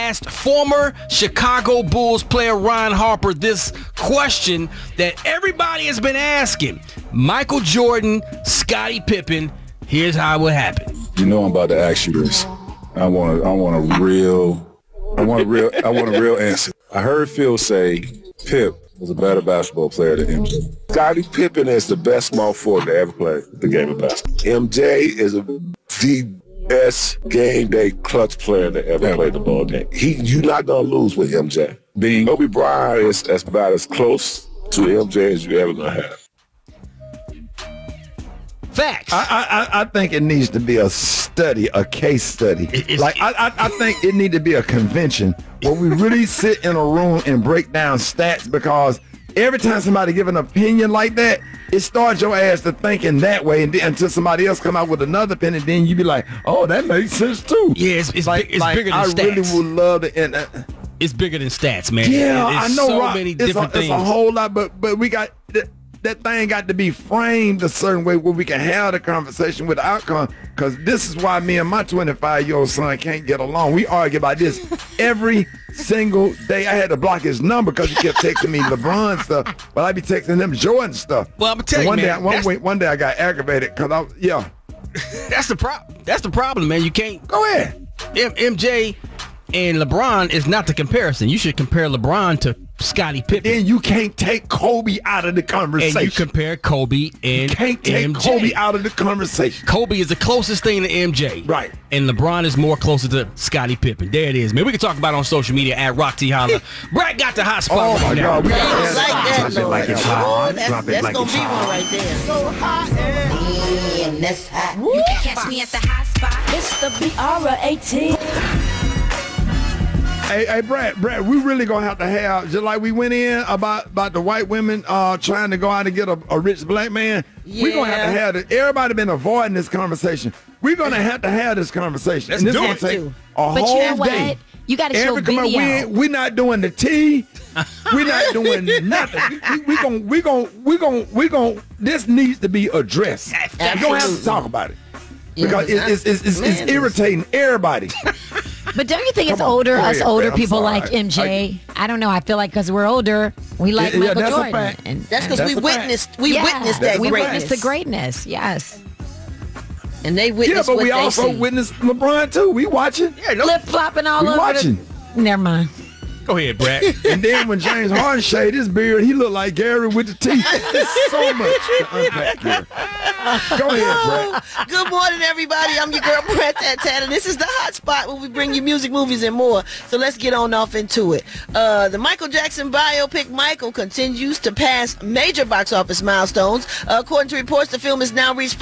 asked former Chicago Bulls player Ron Harper this question that everybody has been asking. Michael Jordan, Scottie Pippen, here's how it would happen. You know I'm about to ask you this. I want a real answer. I heard Phil say Pip was a better basketball player than MJ. Scottie Pippen is the best small forward to ever play the game of basketball. MJ is the best game day clutch player that ever played the ball game. You're not gonna lose with MJ. Kobe Bryant is about as close to MJ as you ever gonna have. Facts. I think it needs to be a study, a case study. I think it need to be a convention where we really sit in a room and break down stats, because every time somebody give an opinion like that, it starts your ass to thinking that way, and then, until somebody else come out with another opinion, then you be like, oh, that makes sense too. Yeah, it's bigger than stats. I really would love to. It's bigger than stats, man. Yeah, I know. So many different things. It's a whole lot, but we got that thing got to be framed a certain way where we can have the conversation with the outcome. Because this is why me and my 25-year-old son can't get along. We argue about this every single day. I had to block his number because he kept texting me LeBron stuff, but I be texting him Jordan stuff. Well, I'm telling you, man. One day I got aggravated because That's the problem. That's the problem, man. You can't. Go ahead. MJ and LeBron is not the comparison. You should compare LeBron to Scottie Pippen. Then you can't take Kobe out of the conversation. And you compare Kobe and you can't take MJ. Kobe out of the conversation. Kobe is the closest thing to MJ. Right. And LeBron is more closer to Scottie Pippen. There it is, man. We can talk about it on social media at Rock T Holla. Brad got the hot spot. Oh, my God. We got that. Drop it like it's hot. Drop it like That's it's going to be hot. one right there. So hot and that's hot. You can catch me at the hot spot. It's the BR18. Hey, Brad, we really gonna have to have, just like we went in about the white women trying to go out and get a rich black man. Yeah. We're gonna have to have it. Everybody been avoiding this conversation. We're gonna have to have this conversation. Let's and this do gonna it. take a But whole you know what? day. You got to show video. We're not doing the tea. We're not doing nothing. We gon' this needs to be addressed. We're gonna have to talk about it. Because it's irritating everybody. But don't you think it's Come on, older, go us ahead, older Brad. I'm people sorry. like MJ? I don't know. I feel like because we're older, we like Yeah, Michael that's a Jordan. fact. And That's because we That's a witnessed fact. witnessed that we greatness. witnessed the greatness. Yes. And they Yeah, witnessed but what we they also see. witnessed LeBron too. We watching. Flip flopping all We over. watching. Never mind. Go ahead, Brad. And then when James Harden shaved his beard, he looked like Gary with the teeth. There's so much to unpack here. Go ahead, Brad. Good morning, everybody. I'm your girl, Brett Tat, and this is the hot spot where we bring you music, movies, and more. So let's get on off into it. The Michael Jackson biopic Michael continues to pass major box office milestones. According to reports, the film has now reached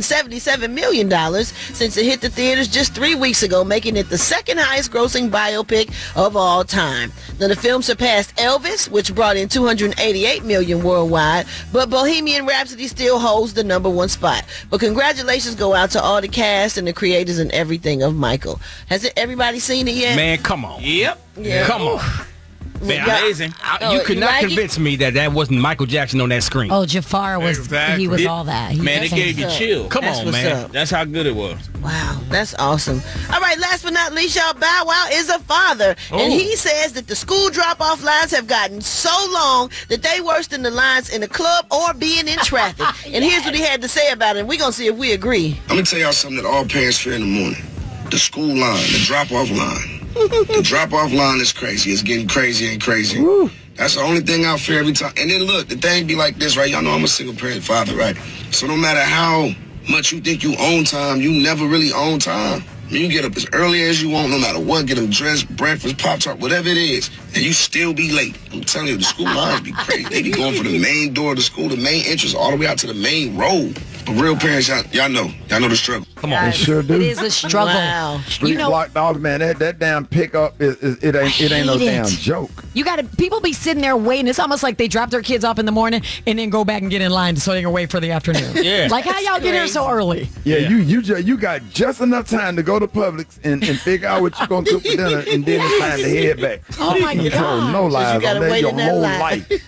$577 million since it hit the theaters just 3 weeks ago, making it the second highest grossing biopic of all time. Now, the film surpassed Elvis, which brought in $288 million worldwide, but Bohemian Rhapsody still holds the number one spot. But congratulations go out to all the cast and the creators and everything of Michael. Has everybody seen it yet? Man, come on. Yep. Yeah. Come on. Man, Amazing. You could you not like it? convince me that wasn't Michael Jackson on that screen. Oh, Jafar was. Exactly. He was all that. He Man, was it gave you What's up? chill. Come That's on, what's man. up. That's how good it was. Wow, that's awesome. All right, last but not least, y'all, Bow Wow is a father. And he says that the school drop-off lines have gotten so long that they worse than the lines in a club or being in traffic. And here's what he had to say about it, and we're going to see if we agree. I'm gonna tell y'all something that all parents fear in the morning. The school line, the drop-off line. The drop-off line is crazy. It's getting crazier and crazier. That's the only thing I fear every time. And then look, the thing be like this, right? Y'all know I'm a single parent father, right? So no matter how much you think you own time, you never really own time. You get up as early as you want, no matter what, get them dressed, breakfast, Pop-Tart, whatever it is, and you still be late. I'm telling you, the school lines be crazy. They be going for the main door of the school, the main entrance, all the way out to the main road. But real parents, y'all know the struggle. Come on. They sure do. It is a struggle. Wow. Street You know, blocked off, man. That damn pickup it ain't no hate damn it. joke. you got to, people be sitting there waiting. It's almost like they drop their kids off in the morning and then go back and get in line so they can wait for the afternoon. Yeah. Like, how y'all get here so early? Yeah, you got just enough time to go to Publix and figure out what you're gonna cook for dinner, and then it's time to head back. Oh, my You told God. no lies gotta on that wait your in that whole line.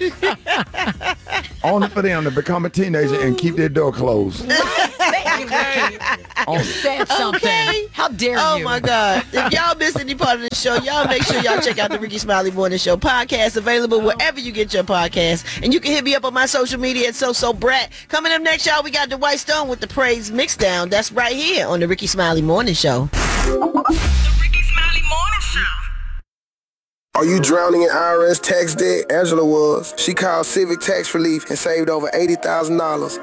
life. Only for them to become a teenager and keep their door closed. You said something. Okay. How dare Oh you? my God. If y'all missed any part of the Show. Y'all make sure y'all check out the Ricky Smiley Morning Show podcast, available wherever you get your podcasts. And you can hit me up on my social media at SoSoBrat. Coming up next, y'all, we got Dwight Stone with the Praise Mixdown. That's right here on the Ricky Smiley Morning Show. The Ricky Smiley Morning Show. Are you drowning in IRS tax debt? Angela was. She called Civic Tax Relief and saved over $80,000.